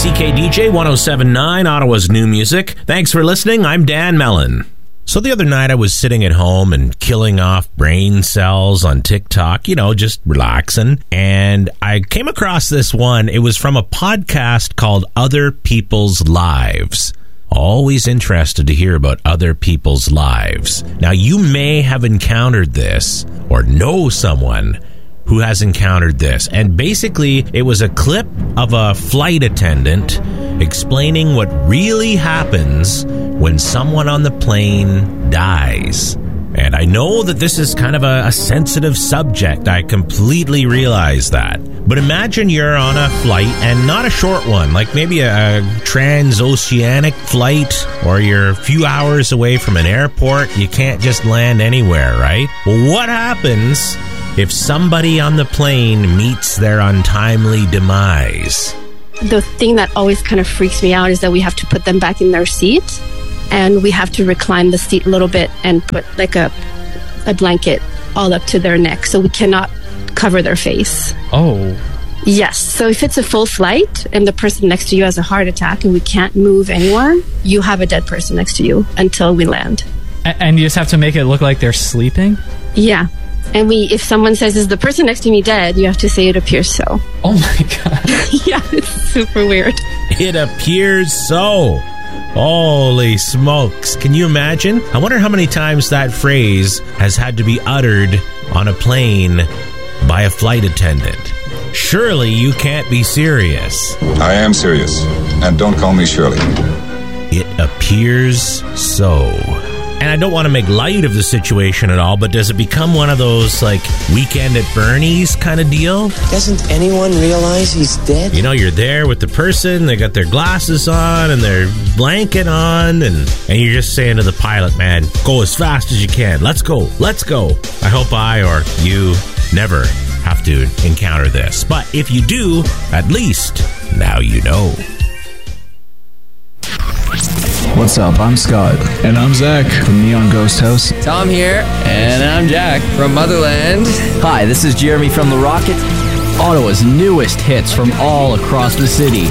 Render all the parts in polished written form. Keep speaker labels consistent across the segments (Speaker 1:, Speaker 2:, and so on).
Speaker 1: CKDJ 107.9, Ottawa's new music. Thanks for listening. I'm Dan Mellon. So the other night I was sitting at home and killing off brain cells on TikTok, just relaxing. And I came across this one. It was from a podcast called Other People's Lives. Always interested to hear about other people's lives. Now, you may have encountered this or know someone who has encountered this. And basically, it was a clip of a flight attendant explaining what really happens when someone on the plane dies. And I know that this is kind of a sensitive subject. I completely realize that. But imagine you're on a flight, and not a short one, like maybe a transoceanic flight, or you're a few hours away from an airport. You can't just land anywhere, right? Well, what happens if somebody on the plane meets their untimely demise?
Speaker 2: The thing that always kind of freaks me out is that we have to put them back in their seat, and we have to recline the seat a little bit and put like a blanket all up to their neck, so we cannot cover their face.
Speaker 3: Oh.
Speaker 2: Yes. So if it's a full flight and the person next to you has a heart attack and we can't move anyone, you have a dead person next to you until we land.
Speaker 3: And you just have to make it look like they're sleeping?
Speaker 2: Yeah. And if someone says, "Is the person next to me dead?" you have to say, "It appears so."
Speaker 3: Oh my God.
Speaker 2: Yeah, it's super weird.
Speaker 1: It appears so. Holy smokes. Can you imagine? I wonder how many times that phrase has had to be uttered on a plane by a flight attendant. Surely you can't be serious.
Speaker 4: I am serious. And don't call me Shirley.
Speaker 1: It appears so. And I don't want to make light of the situation at all, but does it become one of those, like, Weekend at Bernie's kind of deal?
Speaker 5: Doesn't anyone realize he's dead?
Speaker 1: You're there with the person, they got their glasses on and their blanket on, and you're just saying to the pilot, "Man, go as fast as you can. Let's go. Let's go." I hope I or you never have to encounter this. But if you do, at least now you know.
Speaker 6: What's up? I'm Scott.
Speaker 7: And I'm Zach
Speaker 6: from Neon Ghost House.
Speaker 8: Tom here. And I'm Jack from Motherland.
Speaker 9: Hi, this is Jeremy from The Rocket. Ottawa's newest hits from all across the city.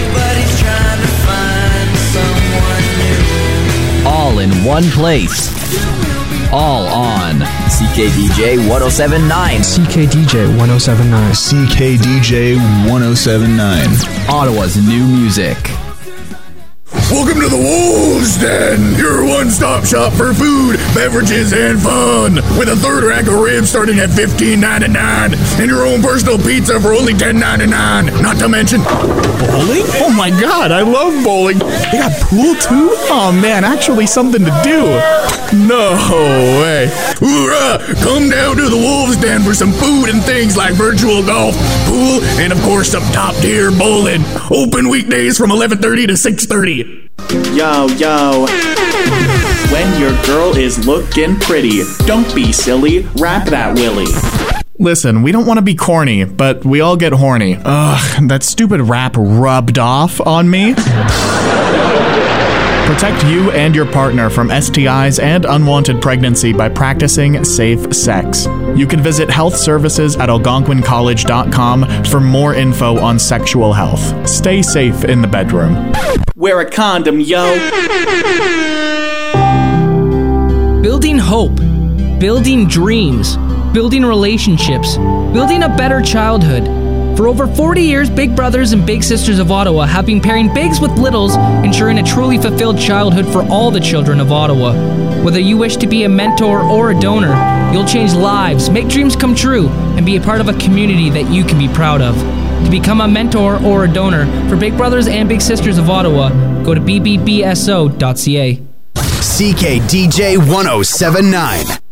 Speaker 9: All in one place. All on
Speaker 5: CKDJ 107.9.
Speaker 6: CKDJ 107.9.
Speaker 7: CKDJ 107.9.
Speaker 9: Ottawa's new music.
Speaker 10: Welcome to the Wolves Den, your one-stop shop for food, beverages, and fun. With a third rack of ribs starting at $15.99 and your own personal pizza for only $10.99. Not to mention
Speaker 7: bowling. Oh my God, I love bowling. They got pool too? Oh man, actually something to do. No way.
Speaker 10: Hoorah! Come down to the Wolves Den for some food and things like virtual golf, pool, and of course some top-tier bowling. Open weekdays from 11:30 to 6:30.
Speaker 11: Yo. When your girl is looking pretty, don't be silly, wrap that willy.
Speaker 7: Listen, we don't want to be corny, but we all get horny. Ugh, that stupid rap rubbed off on me. Protect you and your partner from STIs and unwanted pregnancy by practicing safe sex. You can visit health services at algonquincollege.com for more info on sexual health. Stay safe in the bedroom.
Speaker 11: Wear a condom, yo.
Speaker 12: Building hope, building dreams, building relationships, building a better childhood. For over 40 years, Big Brothers and Big Sisters of Ottawa have been pairing bigs with littles, ensuring a truly fulfilled childhood for all the children of Ottawa. Whether you wish to be a mentor or a donor, you'll change lives, make dreams come true, and be a part of a community that you can be proud of. To become a mentor or a donor for Big Brothers and Big Sisters of Ottawa, go to bbbso.ca.
Speaker 13: CKDJ 107.9.